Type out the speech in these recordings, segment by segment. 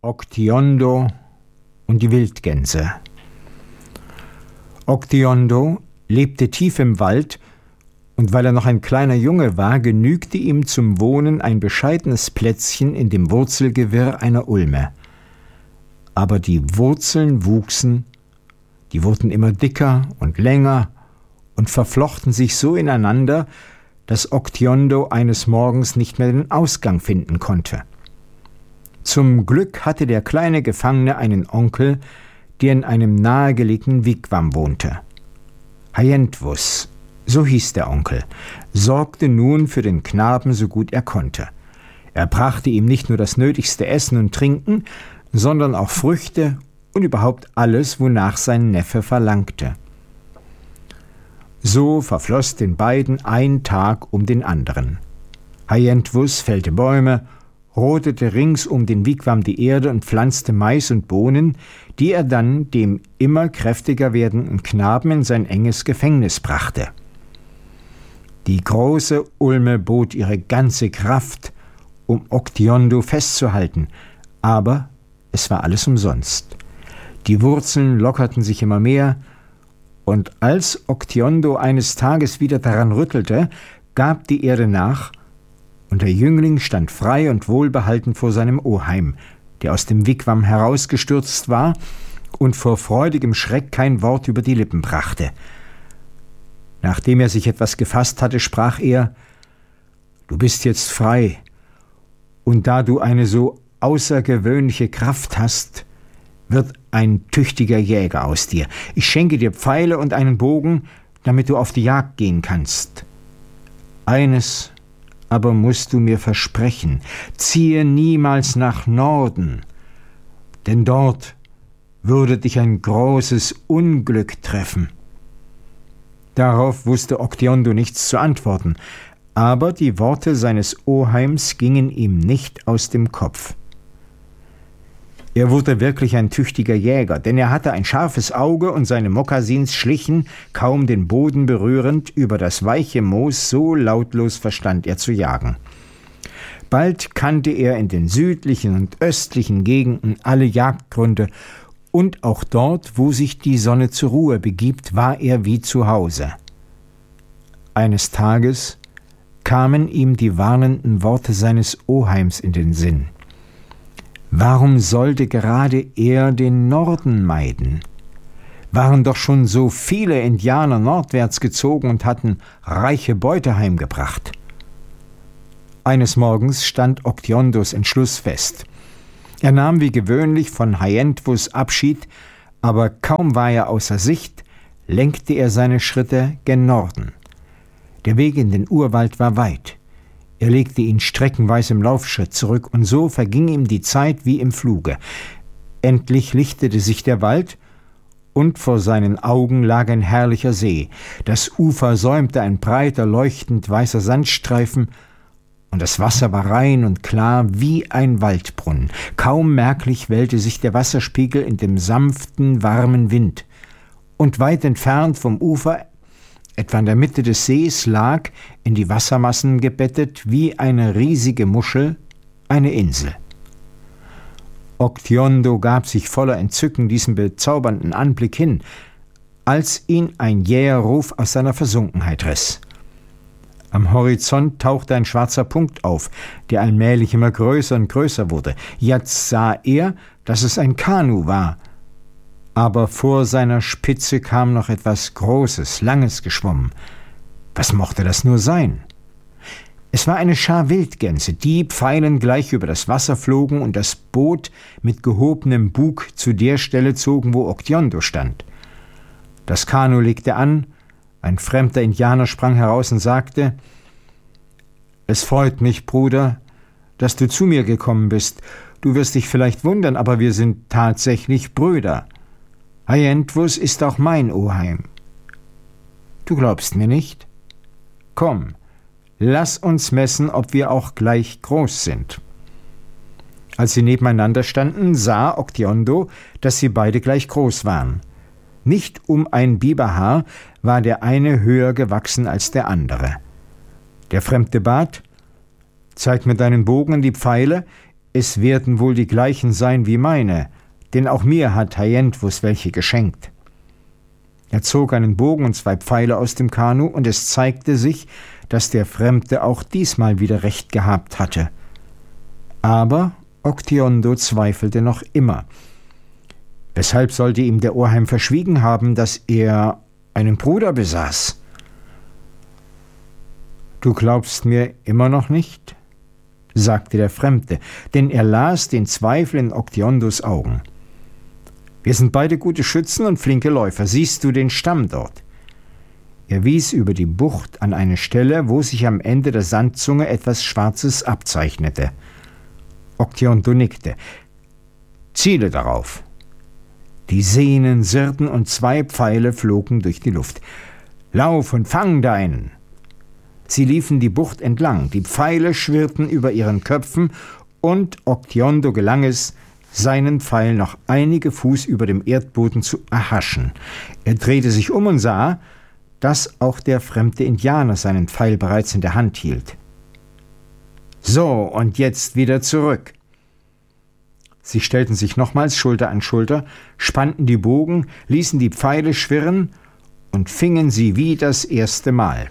Octiondo und die Wildgänse. Octiondo lebte tief im Wald, und weil er noch ein kleiner Junge war, genügte ihm zum Wohnen ein bescheidenes Plätzchen in dem Wurzelgewirr einer Ulme. Aber die Wurzeln wuchsen, die wurden immer dicker und länger und verflochten sich so ineinander, dass Octiondo eines Morgens nicht mehr den Ausgang finden konnte. Zum Glück hatte der kleine Gefangene einen Onkel, der in einem nahegelegenen Wigwam wohnte. Haientvus, so hieß der Onkel, sorgte nun für den Knaben so gut er konnte. Er brachte ihm nicht nur das nötigste Essen und Trinken, sondern auch Früchte und überhaupt alles, wonach sein Neffe verlangte. So verfloss den beiden ein Tag um den anderen. Haientvus fällte Bäume, rodete rings um den Wigwam die Erde und pflanzte Mais und Bohnen, die er dann dem immer kräftiger werdenden Knaben in sein enges Gefängnis brachte. Die große Ulme bot ihre ganze Kraft, um Octiondo festzuhalten, aber es war alles umsonst. Die Wurzeln lockerten sich immer mehr, und als Octiondo eines Tages wieder daran rüttelte, gab die Erde nach, und der Jüngling stand frei und wohlbehalten vor seinem Oheim, der aus dem Wigwam herausgestürzt war und vor freudigem Schreck kein Wort über die Lippen brachte. Nachdem er sich etwas gefasst hatte, sprach er: »Du bist jetzt frei, und da du eine so außergewöhnliche Kraft hast, wird ein tüchtiger Jäger aus dir. Ich schenke dir Pfeile und einen Bogen, damit du auf die Jagd gehen kannst. Eines aber musst du mir versprechen: ziehe niemals nach Norden, denn dort würde dich ein großes Unglück treffen.« Darauf wusste Octiondo nichts zu antworten, aber die Worte seines Oheims gingen ihm nicht aus dem Kopf. Er wurde wirklich ein tüchtiger Jäger, denn er hatte ein scharfes Auge und seine Mokassins schlichen, kaum den Boden berührend, über das weiche Moos, so lautlos verstand er zu jagen. Bald kannte er in den südlichen und östlichen Gegenden alle Jagdgründe, und auch dort, wo sich die Sonne zur Ruhe begibt, war er wie zu Hause. Eines Tages kamen ihm die warnenden Worte seines Oheims in den Sinn. Warum sollte gerade er den Norden meiden? Waren doch schon so viele Indianer nordwärts gezogen und hatten reiche Beute heimgebracht. Eines Morgens stand Octiondos Entschluss fest. Er nahm wie gewöhnlich von Haientvus Abschied, aber kaum war er außer Sicht, lenkte er seine Schritte gen Norden. Der Weg in den Urwald war weit. Er legte ihn streckenweise im Laufschritt zurück, und so verging ihm die Zeit wie im Fluge. Endlich lichtete sich der Wald, und vor seinen Augen lag ein herrlicher See. Das Ufer säumte ein breiter, leuchtend weißer Sandstreifen, und das Wasser war rein und klar wie ein Waldbrunnen. Kaum merklich wellte sich der Wasserspiegel in dem sanften, warmen Wind. Und weit entfernt vom Ufer, etwa in der Mitte des Sees, lag, in die Wassermassen gebettet, wie eine riesige Muschel, eine Insel. Octiondo gab sich voller Entzücken diesem bezaubernden Anblick hin, als ihn ein jäher Ruf aus seiner Versunkenheit riss. Am Horizont tauchte ein schwarzer Punkt auf, der allmählich immer größer und größer wurde. Jetzt sah er, dass es ein Kanu war, aber vor seiner Spitze kam noch etwas Großes, Langes geschwommen. Was mochte das nur sein? Es war eine Schar Wildgänse, die pfeilengleich über das Wasser flogen und das Boot mit gehobenem Bug zu der Stelle zogen, wo Octiondo stand. Das Kanu legte an, ein fremder Indianer sprang heraus und sagte: »Es freut mich, Bruder, dass du zu mir gekommen bist. Du wirst dich vielleicht wundern, aber wir sind tatsächlich Brüder. Haientvus ist auch mein Oheim.« »Du glaubst mir nicht? Komm, lass uns messen, ob wir auch gleich groß sind.« Als sie nebeneinander standen, sah Octiondo, dass sie beide gleich groß waren. Nicht um ein Biberhaar war der eine höher gewachsen als der andere. Der Fremde bat: »Zeig mir deinen Bogen und die Pfeile, es werden wohl die gleichen sein wie meine, denn auch mir hat Haientvus welche geschenkt. Er zog einen Bogen und 2 Pfeile aus dem Kanu, und es zeigte sich, dass der Fremde auch diesmal wieder recht gehabt hatte. Aber Octiondo zweifelte noch immer. Weshalb sollte ihm der Oheim verschwiegen haben, dass er einen Bruder besaß? »Du glaubst mir immer noch nicht?« sagte der Fremde, denn er las den Zweifel in Octiondos Augen. »Wir sind beide gute Schützen und flinke Läufer. Siehst du den Stamm dort?« Er wies über die Bucht an eine Stelle, wo sich am Ende der Sandzunge etwas Schwarzes abzeichnete. Octiondo nickte. »Ziele darauf!« Die Sehnen sirrten und 2 Pfeile flogen durch die Luft. »Lauf und fang deinen!« Sie liefen die Bucht entlang, die Pfeile schwirrten über ihren Köpfen, und Octiondo gelang es, seinen Pfeil noch einige Fuß über dem Erdboden zu erhaschen. Er drehte sich um und sah, dass auch der fremde Indianer seinen Pfeil bereits in der Hand hielt. »So, und jetzt wieder zurück!« Sie stellten sich nochmals Schulter an Schulter, spannten die Bogen, ließen die Pfeile schwirren und fingen sie wie das erste Mal.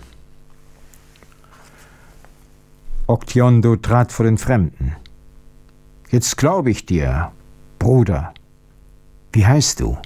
Octiondo trat vor den Fremden. »Jetzt glaube ich dir, Bruder. Wie heißt du?«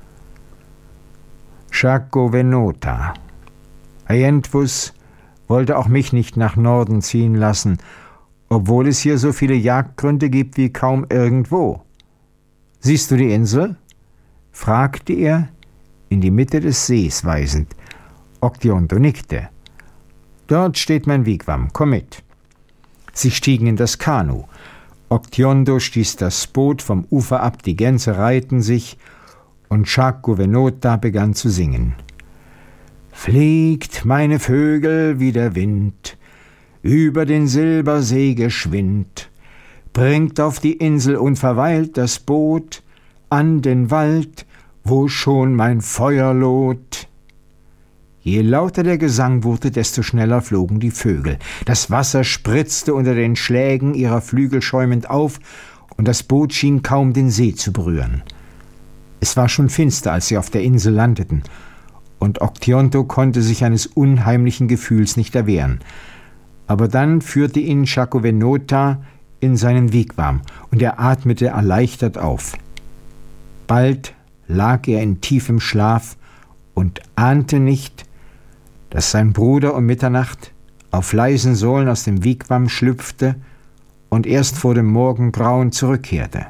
»Chacovenota. Haientvus wollte auch mich nicht nach Norden ziehen lassen, obwohl es hier so viele Jagdgründe gibt wie kaum irgendwo. Siehst du die Insel?« fragte er, in die Mitte des Sees weisend. Octiondo nickte. »Dort steht mein Wigwam, komm mit.« Sie stiegen in das Kanu. Octiondo stieß das Boot vom Ufer ab, die Gänse reihten sich, und Chacovenota begann zu singen. »Fliegt, meine Vögel, wie der Wind, über den Silbersee geschwind, bringt auf die Insel unverweilt das Boot an den Wald, wo schon mein Feuer loht.« Je lauter der Gesang wurde, desto schneller flogen die Vögel. Das Wasser spritzte unter den Schlägen ihrer Flügel schäumend auf, und das Boot schien kaum den See zu berühren. Es war schon finster, als sie auf der Insel landeten, und Octiondo konnte sich eines unheimlichen Gefühls nicht erwehren. Aber dann führte ihn Chacovenota in seinen Wigwam, und er atmete erleichtert auf. Bald lag er in tiefem Schlaf und ahnte nicht, dass sein Bruder um Mitternacht auf leisen Sohlen aus dem Wigwam schlüpfte und erst vor dem Morgengrauen zurückkehrte.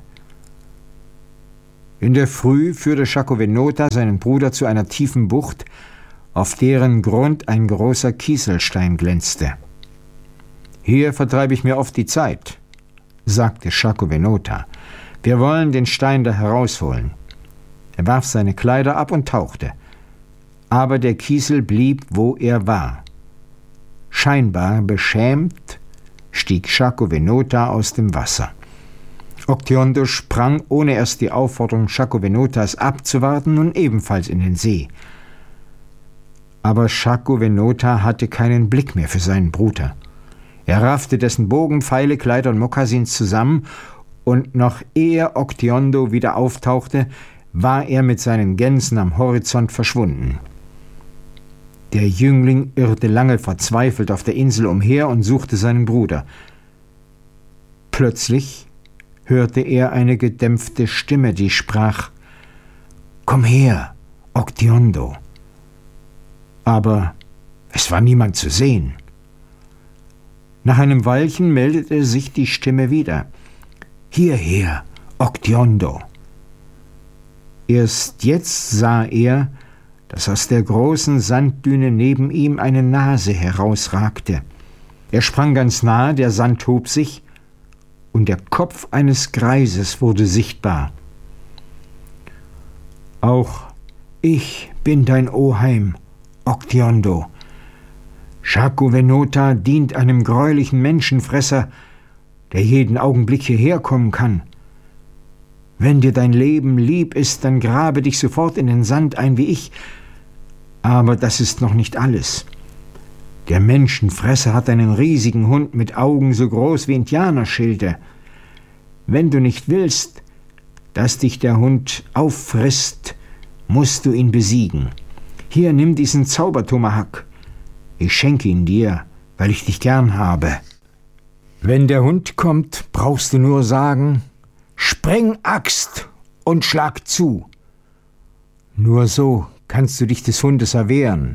In der Früh führte Chacovenota seinen Bruder zu einer tiefen Bucht, auf deren Grund ein großer Kieselstein glänzte. »Hier vertreibe ich mir oft die Zeit«, sagte Chacovenota. »Wir wollen den Stein da herausholen.« Er warf seine Kleider ab und tauchte. Aber der Kiesel blieb, wo er war. Scheinbar beschämt stieg Chacovenota aus dem Wasser. Octiondo sprang, ohne erst die Aufforderung Chacovenotas abzuwarten, nun ebenfalls in den See. Aber Chacovenota hatte keinen Blick mehr für seinen Bruder. Er raffte dessen Bogen, Pfeile, Kleider und Mokassins zusammen, und noch ehe Octiondo wieder auftauchte, war er mit seinen Gänsen am Horizont verschwunden. Der Jüngling irrte lange verzweifelt auf der Insel umher und suchte seinen Bruder. Plötzlich hörte er eine gedämpfte Stimme, die sprach: »Komm her, Octiondo!« Aber es war niemand zu sehen. Nach einem Weilchen meldete sich die Stimme wieder: »Hierher, Octiondo!« Erst jetzt sah er, dass aus der großen Sanddüne neben ihm eine Nase herausragte. Er sprang ganz nahe, der Sand hob sich, und der Kopf eines Greises wurde sichtbar. »Auch ich bin dein Oheim, Octiondo. Chacovenota dient einem greulichen Menschenfresser, der jeden Augenblick hierher kommen kann. Wenn dir dein Leben lieb ist, dann grabe dich sofort in den Sand ein wie ich. Aber das ist noch nicht alles. Der Menschenfresser hat einen riesigen Hund mit Augen so groß wie Indianerschilde. Wenn du nicht willst, dass dich der Hund auffrisst, musst du ihn besiegen. Hier, nimm diesen Zaubertomahawk. Ich schenke ihn dir, weil ich dich gern habe. Wenn der Hund kommt, brauchst du nur sagen: Spreng Axt und schlag zu. Nur so kannst du dich des Hundes erwehren.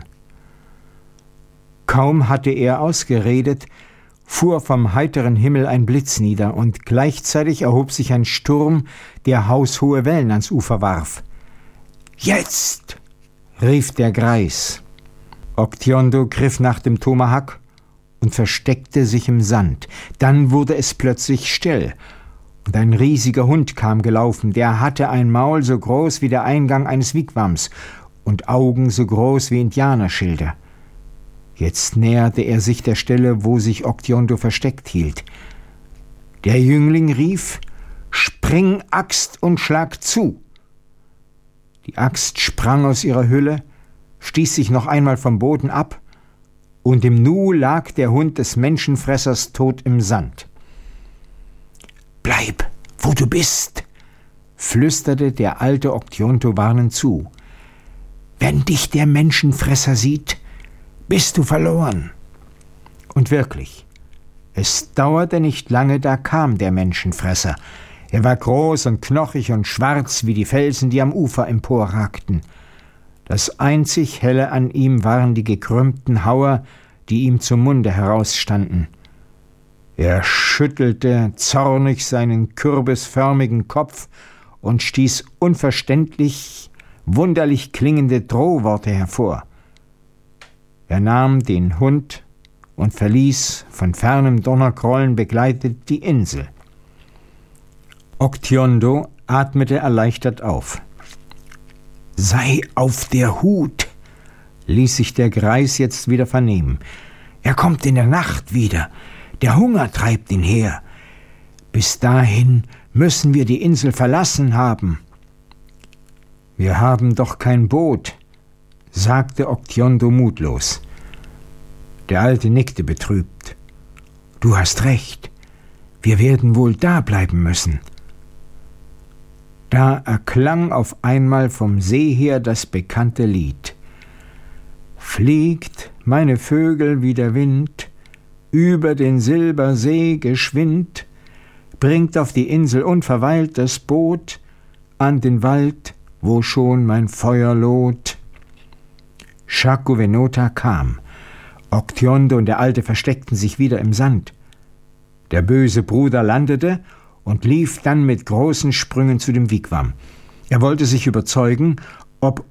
Kaum hatte er ausgeredet, fuhr vom heiteren Himmel ein Blitz nieder, und gleichzeitig erhob sich ein Sturm, der haushohe Wellen ans Ufer warf. »Jetzt!« rief der Greis. Oktiondo griff nach dem Tomahawk und versteckte sich im Sand. Dann wurde es plötzlich still, und ein riesiger Hund kam gelaufen. Der hatte ein Maul so groß wie der Eingang eines Wigwams und Augen so groß wie Indianerschilde. Jetzt näherte er sich der Stelle, wo sich Oktiondo versteckt hielt. Der Jüngling rief: »Spring Axt und schlag zu!« Die Axt sprang aus ihrer Hülle, stieß sich noch einmal vom Boden ab, und im Nu lag der Hund des Menschenfressers tot im Sand. »Bleib, wo du bist«, flüsterte der alte Oktiondo warnend zu. »Wenn dich der Menschenfresser sieht, bist du verloren.« Und wirklich, es dauerte nicht lange, da kam der Menschenfresser. Er war groß und knochig und schwarz wie die Felsen, die am Ufer emporragten. Das einzig Helle an ihm waren die gekrümmten Hauer, die ihm zum Munde herausstanden. Er schüttelte zornig seinen kürbisförmigen Kopf und stieß unverständlich, wunderlich klingende Drohworte hervor. Er nahm den Hund und verließ, von fernem Donnergrollen begleitet, die Insel. Oktiondo atmete erleichtert auf. »Sei auf der Hut«, ließ sich der Greis jetzt wieder vernehmen. »Er kommt in der Nacht wieder. Der Hunger treibt ihn her. Bis dahin müssen wir die Insel verlassen haben.« »Wir haben doch kein Boot«, sagte Oktiondo mutlos. Der Alte nickte betrübt. »Du hast recht. Wir werden wohl da bleiben müssen.« Da erklang auf einmal vom See her das bekannte Lied. »Fliegt, meine Vögel, wie der Wind, über den Silbersee geschwind, bringt auf die Insel unverweilt das Boot, an den Wald, wo schon mein Feuer loht.« Shakuvenota kam. Oktiondo und der Alte versteckten sich wieder im Sand. Der böse Bruder landete und lief dann mit großen Sprüngen zu dem Wigwam. Er wollte sich überzeugen, ob